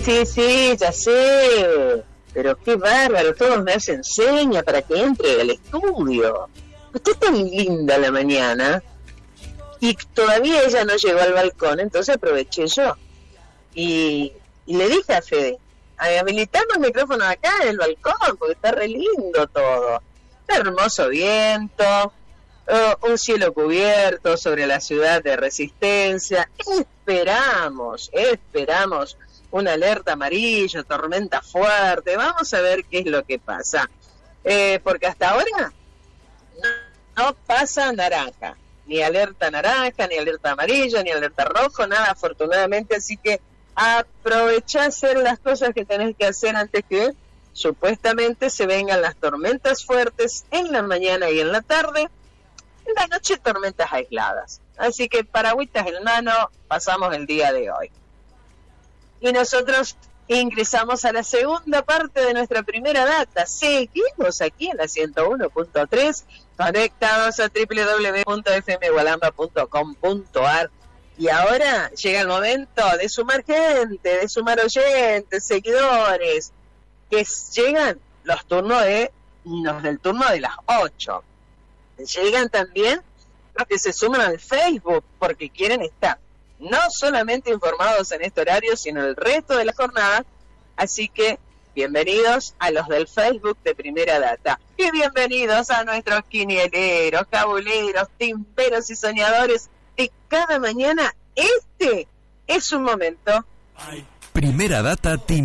sí, ya sé. Pero qué bárbaro, todos me hacen seña para que entre al estudio. Usted es tan linda a la mañana y todavía ella no llegó al balcón, entonces aproveché yo. Y le dije a Fede, habilitamos el micrófono acá en el balcón, porque está re lindo todo. Está hermoso viento, un cielo cubierto sobre la ciudad de Resistencia. Esperamos una alerta amarilla, tormenta fuerte. Vamos a ver qué es lo que pasa. Porque hasta ahora no pasa naranja. Ni alerta naranja, ni alerta amarilla, ni alerta rojo, nada afortunadamente. Así que aprovechá a hacer las cosas que tenés que hacer antes que supuestamente se vengan las tormentas fuertes en la mañana y en la tarde. En la noche tormentas aisladas. Así que paragüitas en mano, pasamos el día de hoy. Y nosotros ingresamos a la segunda parte de nuestra primera data. Seguimos aquí en la 101.3, conectados a www.fmgualamba.com.ar. Y ahora llega el momento de sumar gente, de sumar oyentes, seguidores, que llegan los del turno de las 8. Llegan también los que se suman al Facebook porque quieren estar no solamente informados en este horario, sino el resto de la jornada. Así que bienvenidos a los del Facebook de Primera Data. Y bienvenidos a nuestros quinieleros, cabuleros, timberos y soñadores de cada mañana. Este es un momento. Primera Data